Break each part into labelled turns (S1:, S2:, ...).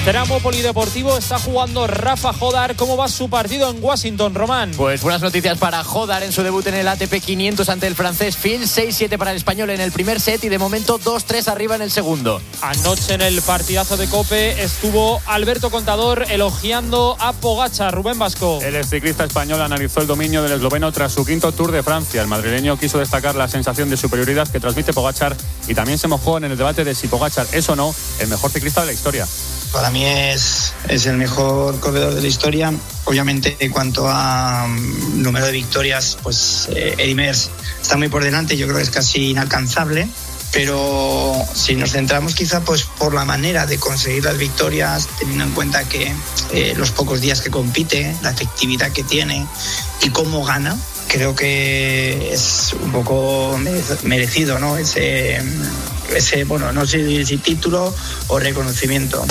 S1: Tramo polideportivo, está jugando Rafa Jodar. ¿Cómo va su partido en Washington, Román?
S2: Pues buenas noticias para Jodar en su debut en el ATP 500 ante el francés Phil. 6-7 para el español en el primer set y de momento 2-3 arriba en el segundo.
S1: Anoche en el partidazo de COPE estuvo Alberto Contador elogiando a Pogačar. Rubén Vasco.
S3: El ciclista español analizó el dominio del esloveno tras su quinto Tour de Francia. El madrileño quiso destacar la sensación de superioridad que transmite Pogačar y también se mojó en el debate de si Pogačar es o no el mejor ciclista de la historia.
S4: Para mí es el mejor corredor de la historia. Obviamente, en cuanto a número de victorias, pues Eddy Merckx está muy por delante. Yo creo que es casi inalcanzable. Pero si nos centramos quizá pues por la manera de conseguir las victorias, teniendo en cuenta que los pocos días que compite, la efectividad que tiene y cómo gana, creo que es un poco merecido, ¿no? Ese bueno, no sé si título o reconocimiento.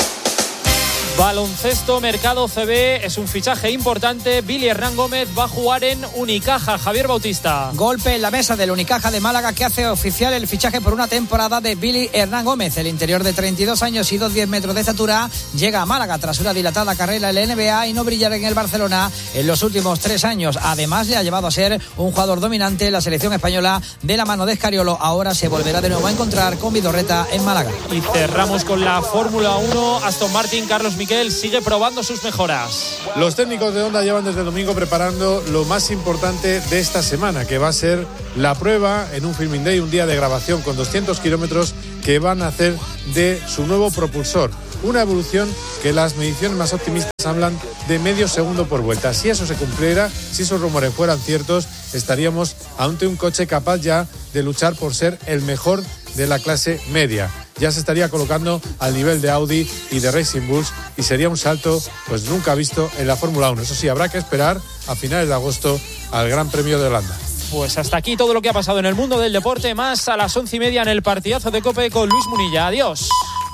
S1: Baloncesto, Mercado CB, es un fichaje importante. Billy Hernán Gómez va a jugar en Unicaja. Javier Bautista.
S5: Golpe en la mesa del Unicaja de Málaga que hace oficial el fichaje por una temporada de Billy Hernán Gómez. El interior de 32 años y 2,10 metros de estatura llega a Málaga tras una dilatada carrera en la NBA y no brillar en el Barcelona en los últimos 3 años. Además, le ha llevado a ser un jugador dominante en la selección española de la mano de Escariolo. Ahora se volverá de nuevo a encontrar con Vidorreta en Málaga.
S1: Y cerramos con la Fórmula 1. Aston Martin, Carlos Miquel sigue probando sus mejoras.
S6: Los técnicos de Honda llevan desde el domingo preparando lo más importante de esta semana, que va a ser la prueba en un Filming Day, un día de grabación con 200 kilómetros que van a hacer de su nuevo propulsor. Una evolución que las mediciones más optimistas hablan de medio segundo por vuelta. Si eso se cumpliera, si esos rumores fueran ciertos, estaríamos ante un coche capaz ya de luchar por ser el mejor de la clase media. Ya se estaría colocando al nivel de Audi y de Racing Bulls y sería un salto pues nunca visto en la Fórmula 1. Eso sí, habrá que esperar a finales de agosto al Gran Premio de Holanda.
S1: Pues hasta aquí todo lo que ha pasado en el mundo del deporte, más a las 11:30 en el partidazo de COPE con Luis Munilla. Adiós.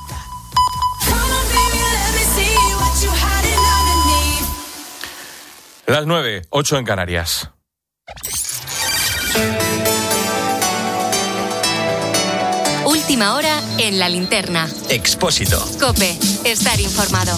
S7: Las 9:08 en Canarias.
S8: Última hora en La Linterna.
S9: Expósito.
S8: COPE. Estar informado.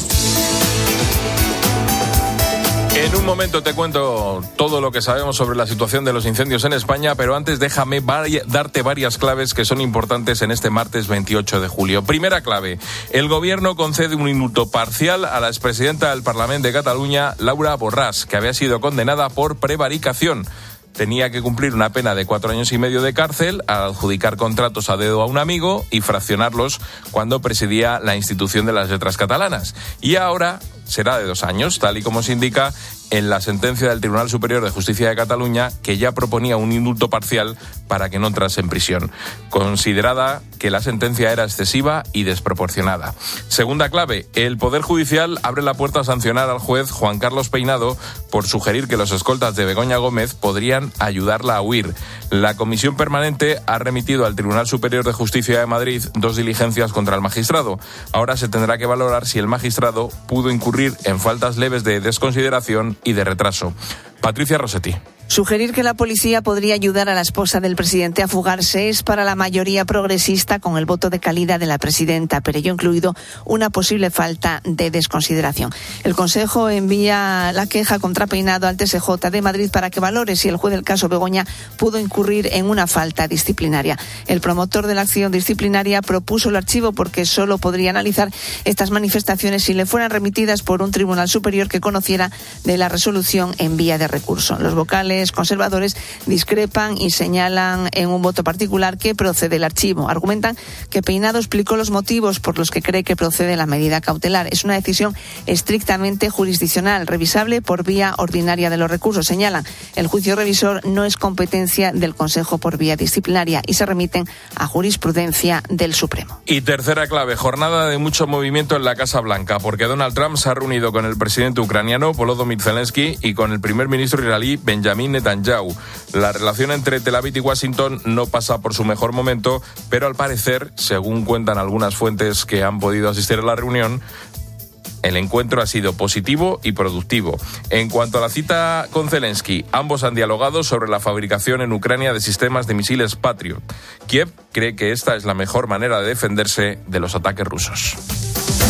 S7: En un momento te cuento todo lo que sabemos sobre la situación de los incendios en España, pero antes déjame darte varias claves que son importantes en este martes 28 de julio. Primera clave, el Gobierno concede un indulto parcial a la expresidenta del Parlament de Cataluña, Laura Borràs, que había sido condenada por prevaricación. Tenía que cumplir una pena de 4 años y medio de cárcel al adjudicar contratos a dedo a un amigo y fraccionarlos cuando presidía la institución de las letras catalanas. Y ahora será de 2 años, tal y como se indica en la sentencia del Tribunal Superior de Justicia de Cataluña, que ya proponía un indulto parcial para que no entrase en prisión, considerada que la sentencia era excesiva y desproporcionada. Segunda clave, el Poder Judicial abre la puerta a sancionar al juez Juan Carlos Peinado por sugerir que los escoltas de Begoña Gómez podrían ayudarla a huir. La Comisión Permanente ha remitido al Tribunal Superior de Justicia de Madrid 2 diligencias contra el magistrado. Ahora se tendrá que valorar si el magistrado pudo incurrir en faltas leves de desconsideración y de retraso. Patricia Rossetti.
S10: Sugerir que la policía podría ayudar a la esposa del presidente a fugarse es para la mayoría progresista con el voto de calidad de la presidenta, pero ello incluido una posible falta de desconsideración. El Consejo envía la queja contra Peinado al TSJ de Madrid para que valore si el juez del caso Begoña pudo incurrir en una falta disciplinaria. El promotor de la acción disciplinaria propuso el archivo porque solo podría analizar estas manifestaciones si le fueran remitidas por un tribunal superior que conociera de la resolución en vía de recurso. Los vocales conservadores discrepan y señalan en un voto particular que procede el archivo. Argumentan que Peinado explicó los motivos por los que cree que procede la medida cautelar. Es una decisión estrictamente jurisdiccional, revisable por vía ordinaria de los recursos. Señalan, el juicio revisor no es competencia del Consejo por vía disciplinaria y se remiten a jurisprudencia del Supremo.
S7: Y tercera clave, jornada de mucho movimiento en la Casa Blanca, porque Donald Trump se ha reunido con el presidente ucraniano Volodymyr Zelensky y con el primer ministro israelí Benjamin Netanyahu. La relación entre Tel Aviv y Washington no pasa por su mejor momento, pero al parecer, según cuentan algunas fuentes que han podido asistir a la reunión, el encuentro ha sido positivo y productivo. En cuanto a la cita con Zelensky, ambos han dialogado sobre la fabricación en Ucrania de sistemas de misiles Patriot. Kiev cree que esta es la mejor manera de defenderse de los ataques rusos.